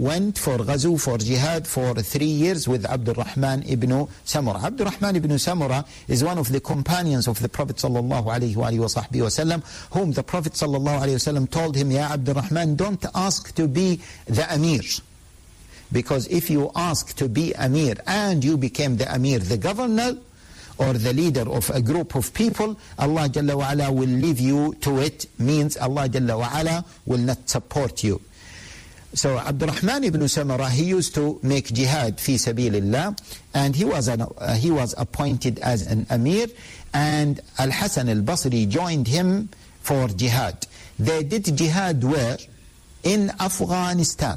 went for Ghazu, for jihad, for 3 years with Abdul Rahman ibn Samura. Abdul Rahman ibn Samura is one of the companions of the Prophet sallallahu alaihi wasallam, whom the Prophet sallallahu alaihi wasallam told him, Ya Abdul Rahman, don't ask to be the Amir. Because if you ask to be Amir and you became the Amir, the governor or the leader of a group of people, Allah Jalla wa Ala will leave you to it, means Allah Jalla wa Ala will not support you. So Abdurrahman ibn Samara, he used to make jihad fi sabilillah, and he was appointed as an Amir, and Al-Hasan al-Basri joined him for jihad. They did jihad where? In Afghanistan,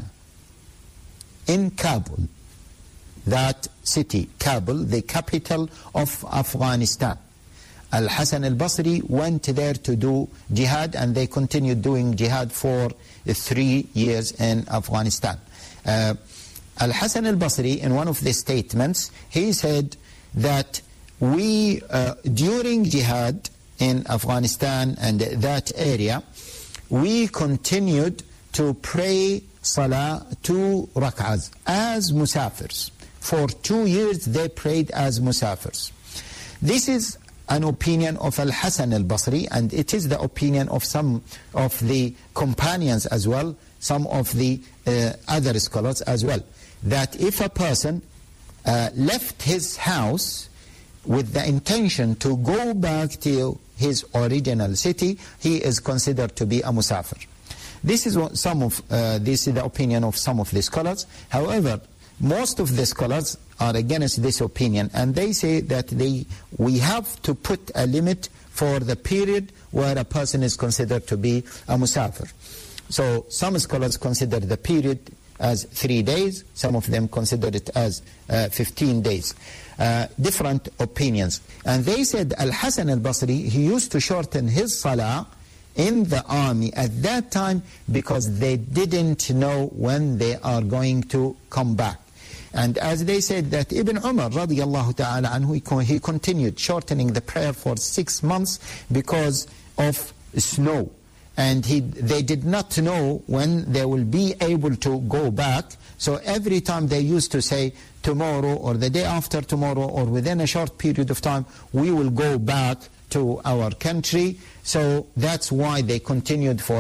in Kabul. That city, Kabul, the capital of Afghanistan. Al-Hasan al-Basri went there to do jihad, and they continued doing jihad for 3 years in Afghanistan. Al-Hasan al-Basri, in one of the statements, he said that we, during jihad in Afghanistan and that area, we continued to pray Salah 2 rak'ahs as musafirs. For 2 years they prayed as musafirs. This is an opinion of Al-Hasan al-Basri, and it is the opinion of some of the companions as well, some of the other scholars as well, that if a person left his house with the intention to go back to his original city, he is considered to be a musafir. This is the opinion of some of the scholars. However, most of the scholars are against this opinion, and they say that we have to put a limit for the period where a person is considered to be a musafir. So some scholars consider the period as 3 days, some of them consider it as 15 days. Different opinions. And they said Al-Hasan al-Basri, he used to shorten his salah in the army at that time because they didn't know when they are going to come back. And as they said that Ibn Umar radiallahu ta'ala anhu, he continued shortening the prayer for 6 months because of snow. And they did not know when they will be able to go back. So every time they used to say tomorrow or the day after tomorrow or within a short period of time, we will go back to our country. So that's why they continued for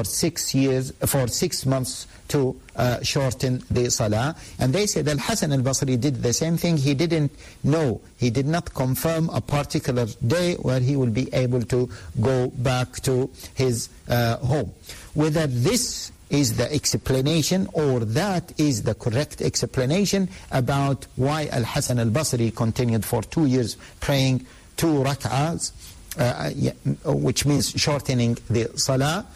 6 months to shorten the salah. And they said Al-Hasan al-Basri did the same thing. He didn't know, he did not confirm a particular day where he will be able to go back to his home. Whether this is the explanation or that is the correct explanation about why Al-Hasan al-Basri continued for 2 years praying 2 rak'ahs, which means shortening the salah.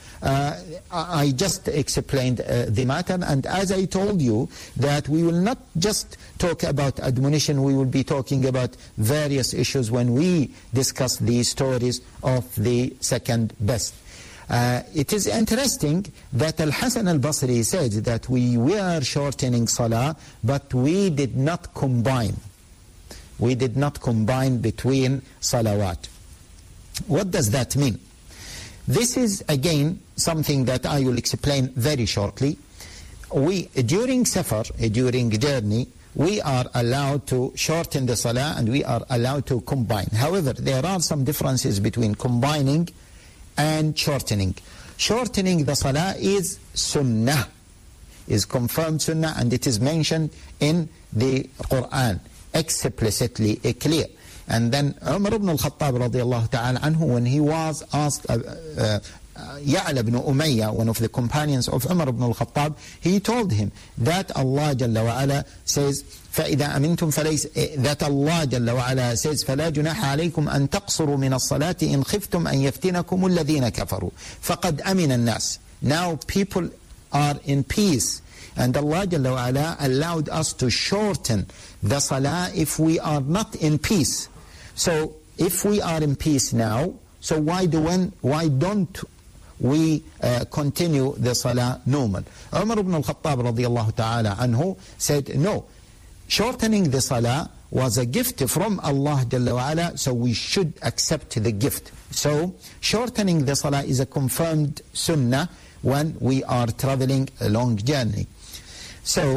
I just explained the matter, and as I told you that we will not just talk about admonition, we will be talking about various issues when we discuss the stories of the second best. It is interesting that Al-Hasan al-Basri said that we were shortening salah, but we did not combine. We did not combine between salawat. What does that mean? This is again something that I will explain very shortly. During safar, during journey, we are allowed to shorten the salah and we are allowed to combine. However, there are some differences between combining and shortening. Shortening the salah is sunnah, is confirmed sunnah, and it is mentioned in the Quran explicitly clear. And then Umar ibn al-Khattab radiallahu ta'ala anhu, when he was asked, Ya'la ibn Umayyah, one of the companions of Umar ibn al-Khattab, he told him that Allah Jalla wa Ala says, فَإِذَا أَمِنْتُمْ فَلَيْسَ, that Allah Jalla wa Ala says, فَلَا جُنَاحَ عَلَيْكُمْ أَن تَقْصُرُوا مِنَ الصَّلَاةِ إِنْ خِفْتُمْ أَن يَفْتِنَكُمُ الَّذِينَ كَفَرُوا فَقَدْ أَمِنَ النَّاسِ. Now people are in peace. And Allah Jalla wa Ala allowed us to shorten the salah if we are not in peace. So if we are in peace now, so why don't we continue the salah normal? Umar ibn al-Khattab radiallahu ta'ala anhu said, no, shortening the salah was a gift from Allah Jalla wa Ala, so we should accept the gift. So shortening the salah is a confirmed sunnah when we are traveling a long journey. So